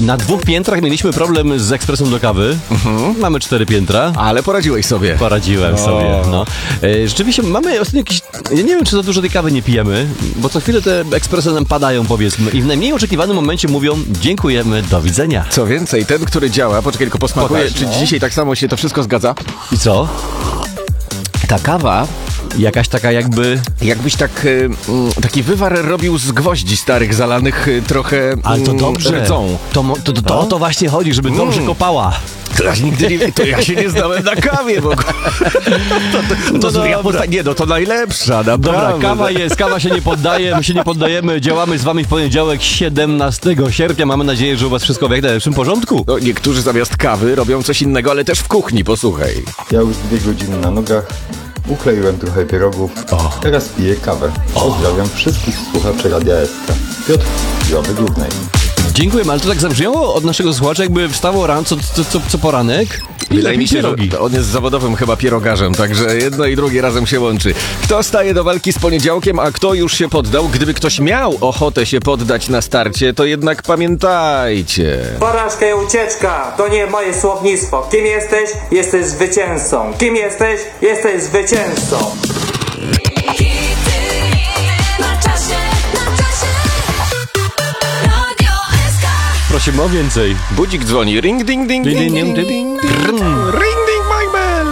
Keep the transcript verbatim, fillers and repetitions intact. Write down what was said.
Na dwóch piętrach mieliśmy problem z ekspresem do kawy. Mhm. Mamy cztery piętra. Ale poradziłeś sobie. Poradziłem o. sobie, no. E, rzeczywiście mamy ostatnio jakieś... Ja nie wiem, czy za dużo tej kawy nie pijemy, bo co chwilę te ekspresy nam padają, powiedzmy, i w najmniej oczekiwanym momencie mówią dziękujemy, do widzenia. Co więcej, ten, który działa, poczekaj, tylko posmakuję, Pokaż, czy no. dzisiaj tak samo się to wszystko zgadza? I co? Ta kawa... Jakaś taka jakby... Jakbyś tak, y, y, taki wywar robił z gwoździ starych, zalanych y, trochę y, Ale to dobrze. rdzą. To, to, to, to o to właśnie chodzi, żeby mm. dobrze kopała. To ja nigdy nie, to ja się nie znałem na kawie, bo... to, to, to, to ja poza... Nie, no to najlepsza, naprawdę. Dobra, kawa jest, kawa się nie poddaje, my się nie poddajemy, działamy z wami w poniedziałek, siedemnastego sierpnia. Mamy nadzieję, że u was wszystko w jak najlepszym porządku. No, niektórzy zamiast kawy robią coś innego, ale też w kuchni, posłuchaj. Ja już dwie godziny na nogach. Ukleiłem trochę pierogów, o. teraz piję kawę. Pozdrawiam wszystkich słuchaczy Radia S K. Piotr, Jowy Górnej. Dziękujemy, ale to tak zabrzmiało od naszego słuchacza, jakby wstało rano co, co, co, co poranek. Wydaje mi się, pierogi. że on jest zawodowym chyba pierogarzem, także jedno i drugie razem się łączy. Kto staje do walki z poniedziałkiem, a kto już się poddał? Gdyby ktoś miał ochotę się poddać na starcie, to jednak pamiętajcie. Porażka i ucieczka to nie moje słownictwo. Kim jesteś? Jesteś zwycięzcą. Kim jesteś? Jesteś zwycięzcą. Prosimy o więcej. Budzik dzwoni. Ring, ding, ding, ding, ding, ding, ding, ding. Ring.